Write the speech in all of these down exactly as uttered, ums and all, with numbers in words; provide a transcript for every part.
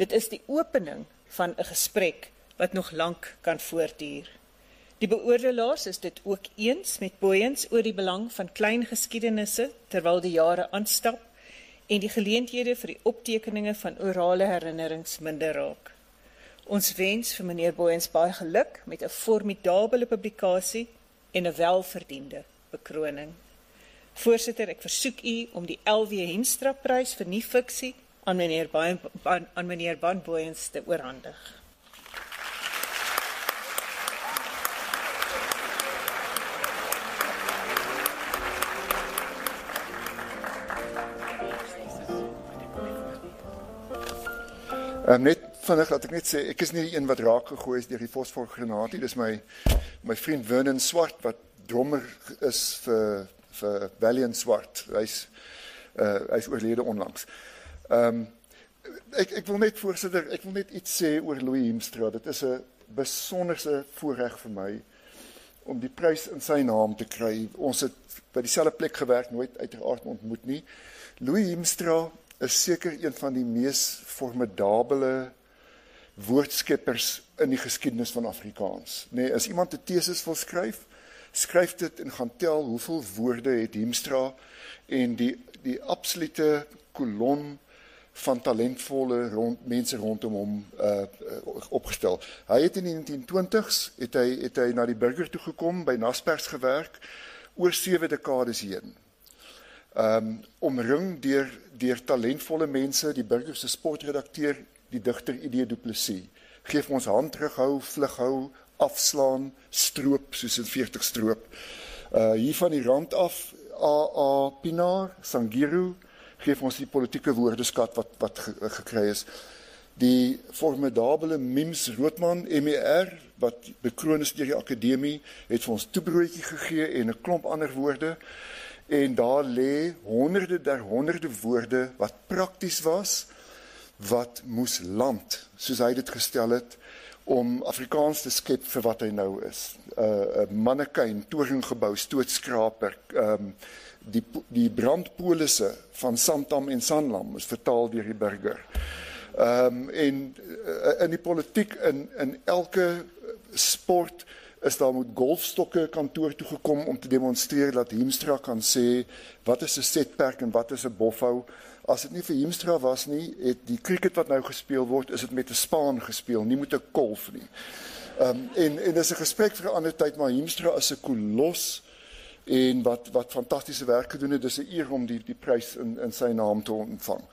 Dit is die opening van 'n gesprek wat nog lank kan voortduur. Die beoordelaars is dit ook eens met Booyens oor die belang van klein geskiedenisse terwyl die jare aanstap en die geleenthede vir die optekeninge van orale herinnerings minder raak. Ons wens vir meneer Booyens baie geluk met 'n formidabele publikasie en 'n welverdiende bekroning. Voorsitter, ek versoek u om die L W Henstra Prys vir nuwe fiksie aan meneer Ban, Ban, aan meneer Ban Booyens te oorhandig. Um, net vinnig laat ek net sê, ek is nie die een wat raak gegooi is deur die fosforgranaat nie. Dis my my vriend Vernon Swart wat drummer is vir vir Valiant Swart. Hy's uh, hy's oorlede onlangs. Um, ek ek wil net voorsitter, ek wil net iets sê oor Louis Hiemstra. Dit is 'n besonderse voorreg vir my om die prys in sy naam te kry. Ons het by dieselfde plek gewerk, nooit uiteraard ontmoet nie. Louis Hiemstra is seker een van die mees formidabele woordskeppers in die geskiedenis van Afrikaans. Nee, as iemand 'n teses wil skryf, skryf dit en gaan tel hoeveel woorde het Hiemstra en die die absolute kolon van talentvolle rond, mense rondom hom uh, opgestel. Hy het in die negentien twintigs het hy het hy na die burger toe gekom, by Naspers gewerk oor sewe dekades heen. Um, omring deur deur talentvolle mense, die burger se sportredakteur, die digter Idee Du Plessis. Geef ons hand terughou, vlughou, afslaan, stroop, soos in veertig stroop. Uh, hier van die rand af, A A Pinaar, Sangiru, geef ons die politieke woordeskat wat, wat ge, gekry is. Die formidabele Mims Roodman, M E R, wat bekroon is deur die akademie, het vir ons toebroodjie gegee en 'n klomp ander woorde. En daar lê honderde der honderde woorde wat prakties was, wat moes land, soos hy dit gestel het, om Afrikaans te skep vir wat hy nou is. Uh, mannekyn, toringgebou, stootskraper, um, die, die brandpolisse van Santam en Sanlam is vertaal deur die burger. Um, en uh, in die politiek, in, in elke sport, is daar met golfstokke kantoor toegekom om te demonstreer dat Hiemstra kan sê wat is 'n setperk en wat is 'n bofhou. As dit nie vir Hiemstra was nie, het die cricket wat nou gespeel word, is dit met 'n spaan gespeel, nie met 'n kolf nie. Um, en en dis 'n gesprek vir 'n ander tyd, maar Hiemstra is 'n kolos en wat wat fantastiese werk gedoen het. Dis 'n eer om die die prys in in sy naam te ontvang.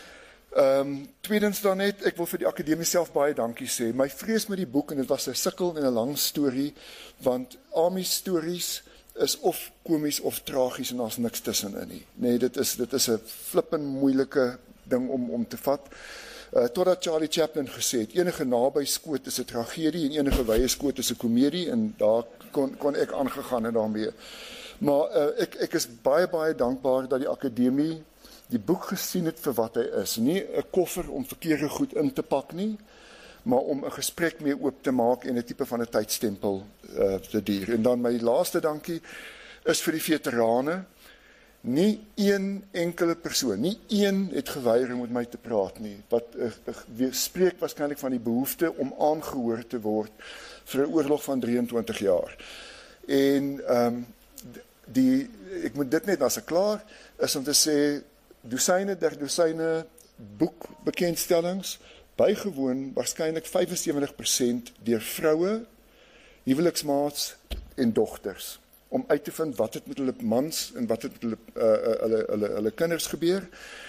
Um, tweedens dan net, ek wil vir die akademie self baie dankie sê. My vrees met die boek, en dit was 'n sukkel en 'n lang storie, want Ami stories is of komies of tragies en daar's niks tussenin nie. Nee, dit is dit is 'n flippend moeilike ding om om te vat. Uh, totdat Charlie Chaplin gesê het, enige naby skoot is 'n tragedie en enige wye skoot is 'n komedie, en daar kon kon ek aangegaan het daarmee. Maar uh, ek ek is baie baie dankbaar dat die akademie die boek gesien het vir wat hy is. Nie 'n koffer om verkeerde goed in te pak nie, maar om 'n gesprek mee oop te maak en 'n tipe van 'n tydstempel uh, te duur. En dan my laaste dankie is vir die veterane. Nie een enkele persoon, nie een het geweier om met my te praat nie. Wat uh, uh, spreek waarskynlik van die behoefte om aangehoor te word vir 'n oorlog van drieëntwintig jaar. En um, die ek moet dit net as ek klaar is om te sê, dosyne der dosyne boekbekendstellings, bygewoon waarskynlik vyf en sewentig persent deur vroue, huweliksmaats en dogters, om uit te vind wat het met hulle mans en wat het met hulle, uh, hulle, hulle, hulle kinders gebeur.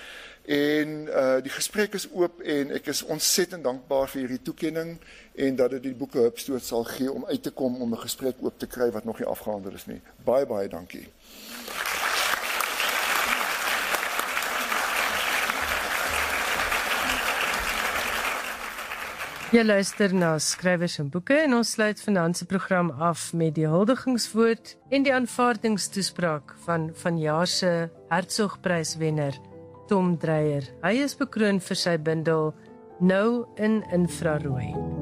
En uh, die gesprek is oop en ek is ontsettend dankbaar vir hierdie toekenning en dat dit die boeke hupstoot sal gee om uit te kom om 'n gesprek oop te kry wat nog nie afgehandel is nie. Baie, baie dankie. Jy luister na Skrywers en Boeke en ons sluit vanaand se program af met die huldigingswoord en die aanvaardingstoespraak van vanjaar se Hertzogpryswenner Tom Dreyer. Hy is bekroon vir sy bundel Nou in Infrarooi.